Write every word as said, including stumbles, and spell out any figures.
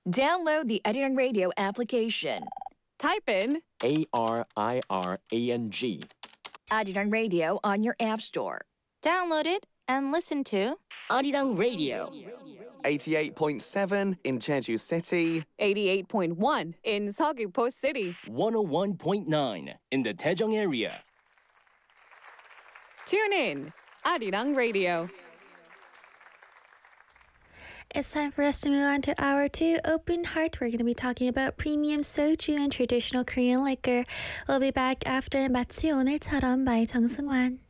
Download the Arirang Radio application. Type in A R I R A N G. Arirang Radio on your app store. Download it and listen to Arirang Radio. eighty-eight point seven in Jeju City. eighty-eight point one in Seogwipo City. one oh one point nine in the Daejeong area. Tune in, Arirang Radio. It's time for us to move on to hour two, Open Heart. We're going to be talking about premium soju and traditional Korean liquor. We'll be back after 마치 오늘처럼 by 정승환.